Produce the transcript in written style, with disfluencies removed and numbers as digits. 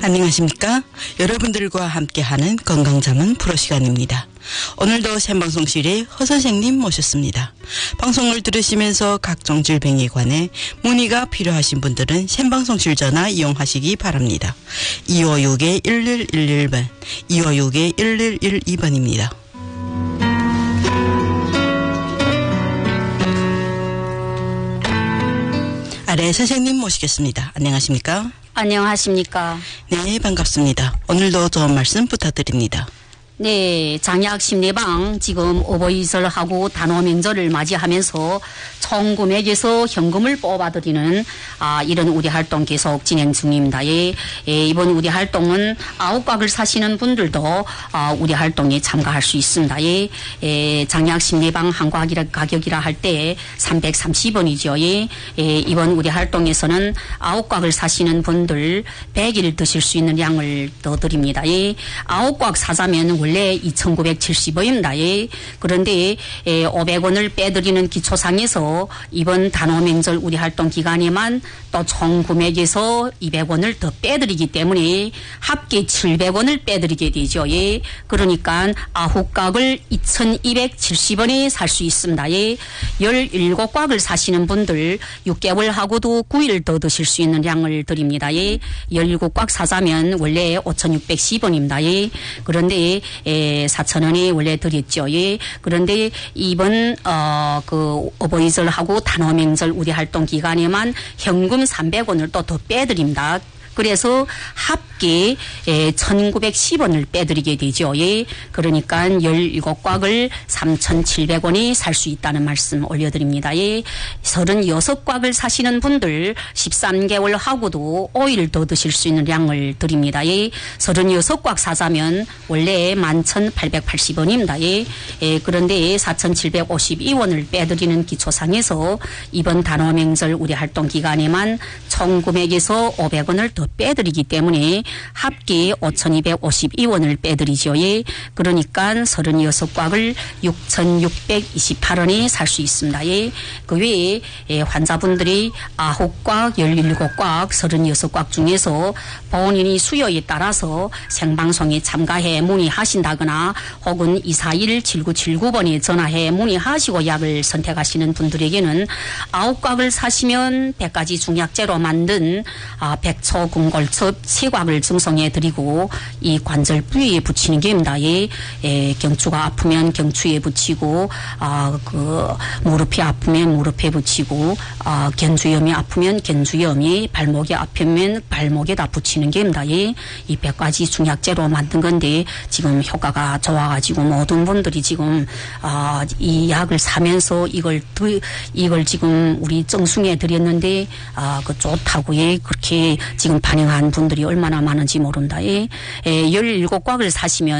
안녕하십니까? 여러분들과 함께하는 건강자문 프로 시간입니다. 오늘도 생방송실에 허 선생님 모셨습니다. 방송을 들으시면서 각종 질병에 관해 문의가 필요하신 분들은 생방송실 전화 이용하시기 바랍니다. 256-1111번, 256-1112번입니다. 아래 선생님 모시겠습니다. 안녕하십니까? 안녕하십니까? 네, 반갑습니다. 오늘도 좋은 말씀 부탁드립니다. 네, 장약심내방 지금 어버이설하고 단오명절을 맞이하면서 총금액에서 현금을 뽑아드리는 이런 우리 활동 계속 진행 중입니다. 이번 우리 활동은 아홉각을 사시는 분들도 우리 활동에 참가할 수 있습니다. 장약심내방 한 가격이라 할 때 330원이죠. 이번 우리 활동에서는 아홉각을 사시는 분들 100일 드실 수 있는 양을 더 드립니다. 아홉각 사자면 원래 2,970원입니다. 그런데 500원을 빼드리는 기초상에서 이번 단오명절 우리 활동 기간에만 또 총 금액에서 200원을 더 빼드리기 때문에 합계 700원을 빼드리게 되죠. 그러니까 9각을 2,270원에 살 수 있습니다. 17각을 사시는 분들 6개월하고도 9일 더 드실 수 있는 양을 드립니다. 17각 사자면 원래 5,610원입니다. 그런데 4,000원이 원래 드렸죠. 그런데 이번 그 어버이절하고 단오명절 우리 활동 기간에만 현금 300원을 또 더 빼드립니다. 그래서 합계 1,910원을 빼드리게 되죠. 그러니까 17곽을 3,700원에 살 수 있다는 말씀 올려드립니다. 36곽을 사시는 분들 13개월 하고도 5일 더 드실 수 있는 양을 드립니다. 36곽 사자면 원래 11,880원입니다. 그런데 4,752원을 빼드리는 기초상에서 이번 단오명절 우리 활동 기간에만 총 금액에서 500원을 더 빼드리기 때문에 합계 5,252원을 빼드리죠. 그러니까 36곽을 6,628원에 살 수 있습니다. 그 외에 환자분들이 9곽, 17곽, 36곽 중에서 본인이 수요에 따라서 생방송에 참가해 문의하신다거나 혹은 241-7979번에 전화해 문의하시고 약을 선택하시는 분들에게는 9곽을 사시면 100가지 중약제로 만든 백초 궁골첩 3곽을 증송해 드리고 이 관절 부위에 붙이는 게입니다. 경추가 아프면 경추에 붙이고 그 무릎이 아프면 무릎에 붙이고 견주염이 아프면 견주염이 발목이 아프면 발목에다 붙이는 게입니다. 이 100가지 중약제로 만든 건데 지금 효과가 좋아가지고 모든 분들이 지금 이 약을 사면서 이걸 지금 우리 정승해 드렸는데 그 좋다고 그렇게 지금 반영한 분들이 얼마나 많은지 모른다. 17곽을 사시면